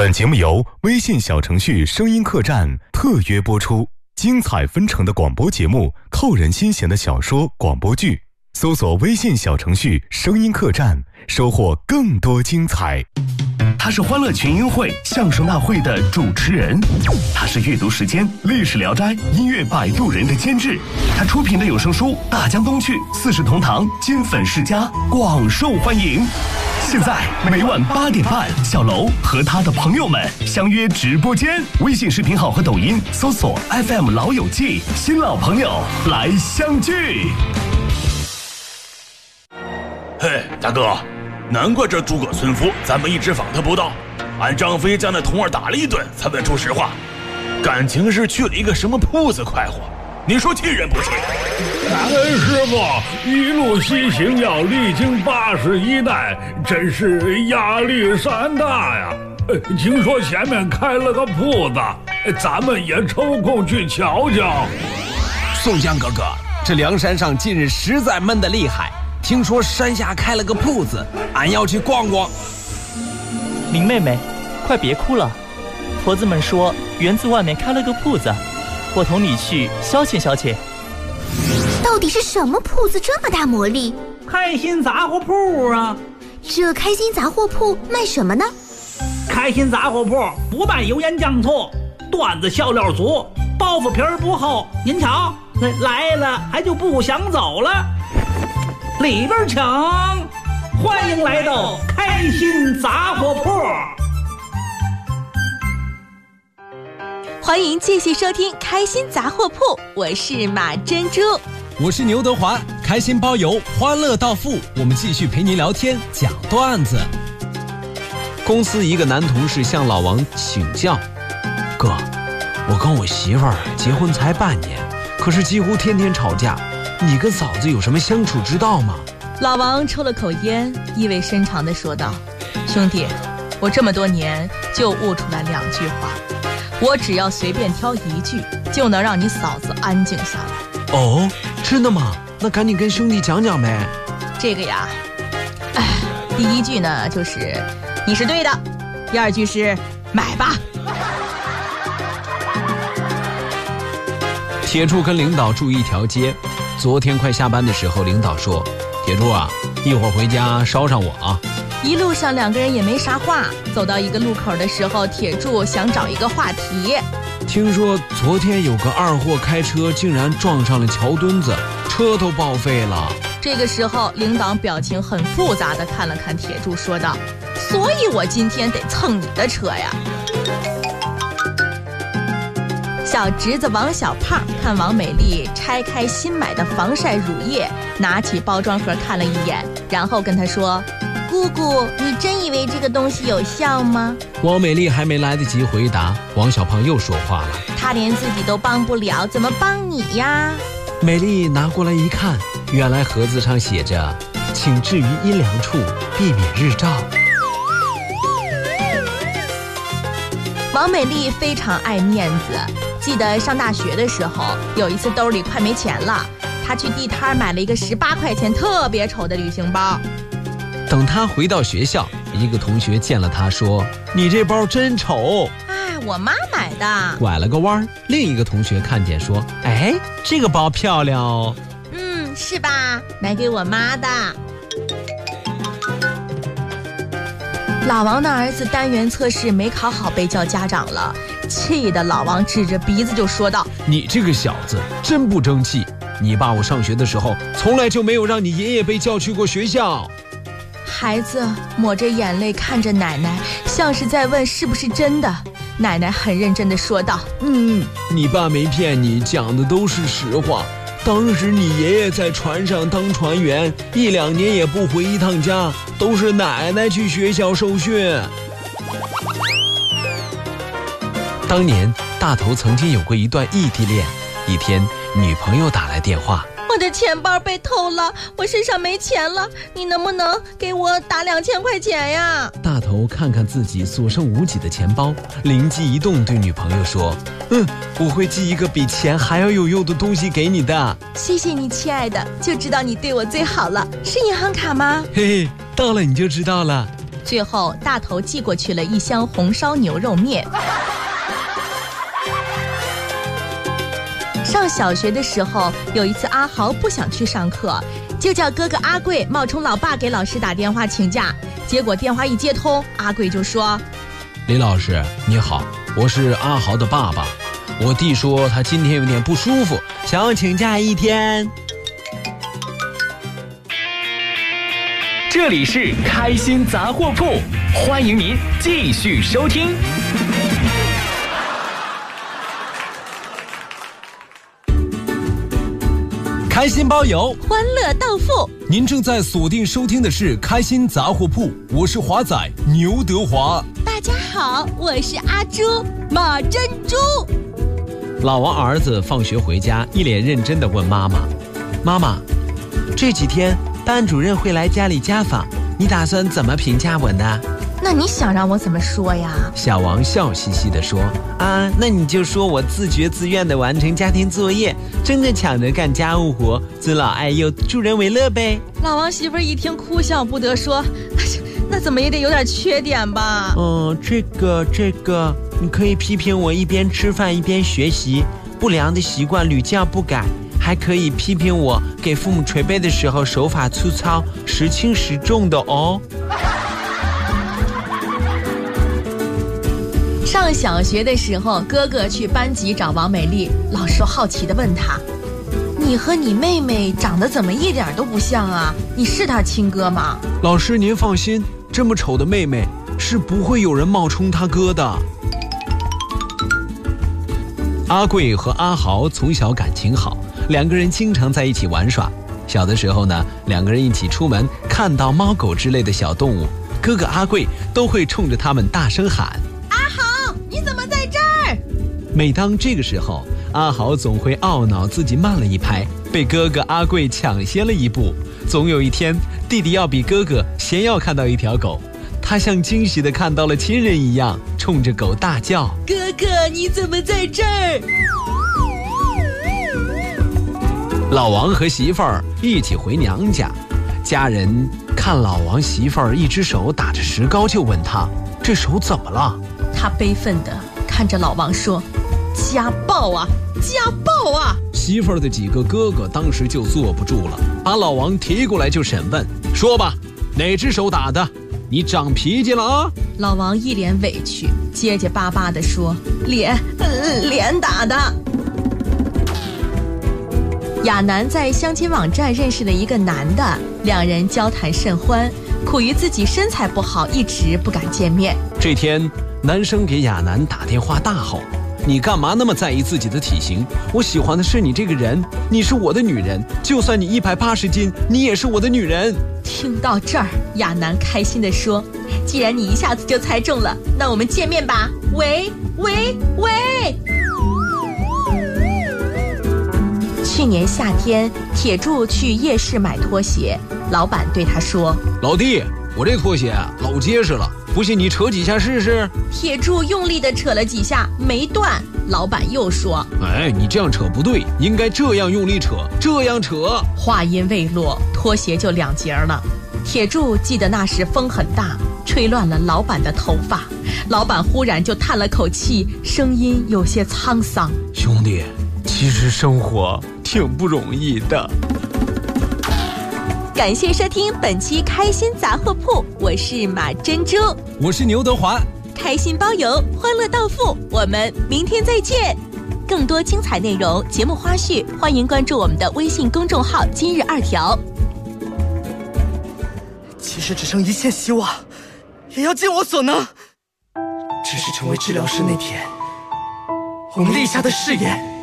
本节目由微信小程序声音客栈特约播出，精彩纷呈的广播节目，扣人心弦的小说广播剧，搜索微信小程序声音客栈，收获更多精彩。 他是欢乐群英会相声大会的主持人，他是阅读时间历史聊斋音乐摆渡人的监制，他出品的有声书大江东去四世同堂金粉世家广受欢迎。现在每晚8点半，小楼和他的朋友们相约直播间，微信视频号和抖音搜索 FM 老友记，新老朋友来相聚。 嘿，大哥，难怪这诸葛村夫咱们一直访他不到，俺张飞将那童儿打了一顿才问出实话，感情是去了一个什么铺子快活，你说气人不气？ 感恩师傅，一路西行要历经81代，真是压力山大呀。听说前面开了个铺子，咱们也抽空去瞧瞧。 宋江哥哥，这梁山上近日实在闷得厉害，听说山下开了个铺子，俺要去逛逛。 林妹妹，快别哭了，婆子们说园子外面开了个铺子，我同你去消遣消遣。 到底是什么铺子这么大魔力？ 开心杂货铺啊！ 这开心杂货铺卖什么呢？ 开心杂货铺不卖油盐酱醋，段子笑料足，包袱皮儿不厚。您瞧，来了还就不想走了。里边请，欢迎来到开心杂货铺。 欢迎继续收听开心杂货铺，我是马珍珠， 我是牛德华，开心包邮，欢乐到付，我们继续陪您聊天讲段子。公司一个男同事向老王请教，哥，我跟我媳妇儿结婚才半年，可是几乎天天吵架，你跟嫂子有什么相处之道吗？ 老王抽了口烟，意味深长地说道，兄弟，我这么多年就悟出来2句话，我只要随便挑一句，就能让你嫂子安静下来。 哦，真的吗？那赶紧跟兄弟讲讲呗。 这个呀，第一句呢就是你是对的，第2句是买吧。 铁柱跟领导住一条街，昨天快下班的时候，领导说，铁柱啊，一会儿回家捎上我啊。 一路上2个人也没啥话，走到一个路口的时候，铁柱想找一个话题。 听说昨天有个二货开车竟然撞上了桥墩子，车都报废了。 这个时候领导表情很复杂地看了看铁柱，说道，所以我今天得蹭你的车呀。小侄子王小胖看王美丽拆开新买的防晒乳液，拿起包装盒看了一眼，然后跟他说，姑姑，你真以为这个东西有效吗？ 王美丽还没来得及回答，王小胖又说话了， 他连自己都帮不了，怎么帮你呀？ 美丽拿过来一看，原来盒子上写着，请置于阴凉处，避免日照。 王美丽非常爱面子，记得上大学的时候，有一次兜里快没钱了，她去地摊买了一个18块钱特别丑的旅行包。 等她回到学校，一个同学见了她说，你这包真丑。 我妈买的。 拐了个弯，另一个同学看见说，哎，这个包漂亮哦。 是吧？买给我妈的。老王的儿子单元测试没考好，被叫家长了，气得老王指着鼻子就说道， 你这个小子真不争气，你爸我上学的时候从来就没有让你爷爷被叫去过学校。 孩子抹着眼泪看着奶奶，像是在问是不是真的。奶奶很认真地说道， 你爸没骗你，讲的都是实话。当时你爷爷在船上当船员，1、2年也不回一趟家，都是奶奶去学校受训。当年大头曾经有过一段异地恋，一天女朋友打来电话， 我的钱包被偷了，我身上没钱了，你能不能给我打2000块钱呀？ 大头看看自己所剩无几的钱包，灵机一动对女朋友说，我会寄一个比钱还要有用的东西给你的。 谢谢你亲爱的，就知道你对我最好了。是银行卡吗？ 嘿嘿，到了你就知道了。 最后大头寄过去了一箱红烧牛肉面。上小学的时候，有一次阿豪不想去上课，就叫哥哥阿贵冒充老爸给老师打电话请假。结果电话一接通，阿贵就说： 李老师你好，我是阿豪的爸爸，我弟说他今天有点不舒服，想要请假1天。 这里是开心杂货铺，欢迎您继续收听。 开心包邮， 欢乐到付。 您正在锁定收听的是开心杂货铺，我是华仔牛德华。 大家好，我是阿朱马珍珠。 老王儿子放学回家，一脸认真地问妈妈：妈妈，这几天班主任会来家里家访，你打算怎么评价我呢？ 那你想让我怎么说呀？ 小王笑嘻嘻地说：那你就说我自觉自愿地完成家庭作业，争着抢着干家务活，尊老爱幼，助人为乐呗。 老王媳妇一听哭笑不得，说：那怎么也得有点缺点吧？ 这个，你可以批评我一边吃饭一边学习，不良的习惯屡教不改，还可以批评我给父母捶背的时候手法粗糙，时轻时重的哦。 上小学的时候，哥哥去班级找王美丽，老师好奇地问他：你和你妹妹长得怎么一点都不像啊？你是她亲哥吗？ 老师您放心，这么丑的妹妹是不会有人冒充她哥的。阿贵和阿豪从小感情好，两个人经常在一起玩耍。小的时候呢，两个人一起出门，看到猫狗之类的小动物，哥哥阿贵都会冲着他们大声喊： 阿豪，你怎么在这儿？ 每当这个时候，阿豪总会懊恼自己慢了一拍，被哥哥阿贵抢先了一步。总有一天，弟弟要比哥哥先要看到一条狗，他像惊喜地看到了亲人一样，冲着狗大叫： 哥哥，你怎么在这儿？ 老王和媳妇儿一起回娘家，家人看老王媳妇儿一只手打着石膏，就问他：这手怎么了？ 他悲愤地看着老王说：家暴啊，家暴啊！ 媳妇儿的几个哥哥当时就坐不住了，把老王提过来就审问：说吧，哪只手打的？你长脾气了啊？ 老王一脸委屈，结结巴巴地说：脸打的。亚楠在相亲网站认识了一个男的，两人交谈甚欢，苦于自己身材不好，一直不敢见面。 这天，男生给亚楠打电话大吼：你干嘛那么在意自己的体型？我喜欢的是你这个人，你是我的女人，就算你180斤，你也是我的女人。 听到这儿，亚楠开心地说：既然你一下子就猜中了，那我们见面吧。喂。去年夏天，铁柱去夜市买拖鞋，老板对他说： 老弟，我这拖鞋老结实了，不信你扯几下试试。 铁柱用力地扯了几下，没断。老板又说： 你这样扯不对，应该这样用力扯，这样扯。 话音未落，拖鞋就2截了。铁柱记得那时风很大，吹乱了老板的头发。老板忽然就叹了口气，声音有些沧桑： 兄弟，其实生活挺不容易的。 感谢收听本期开心杂货铺，我是马珍珠， 我是牛德华。 开心包邮，欢乐到付，我们明天再见。更多精彩内容、节目花絮，欢迎关注我们的微信公众号今日2条。 其实只剩一线希望，也要尽我所能。只是成为治疗师那天，我们立下的誓言